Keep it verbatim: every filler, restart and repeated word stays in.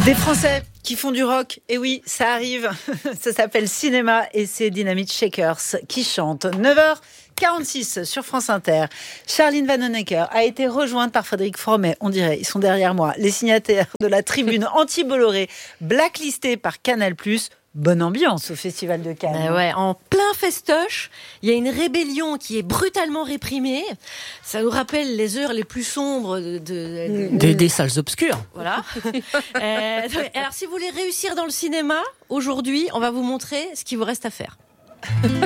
Des Français qui font du rock, et oui, ça arrive, ça s'appelle Cinéma et c'est Dynamite Shakers qui chantent. neuf heures quarante-six sur France Inter. Charline Vanhoenacker a été rejointe par Frédéric Fromet, on dirait, ils sont derrière moi, les signataires de la tribune anti-Bolloré, blacklistés par Canal+. Bonne ambiance au Festival de Cannes. Euh, ouais, en plein festoche, il y a une rébellion qui est brutalement réprimée. Ça nous rappelle les heures les plus sombres de, de, de... Des, des salles obscures. Voilà. euh, alors, si vous voulez réussir dans le cinéma, aujourd'hui, on va vous montrer ce qu'il vous reste à faire.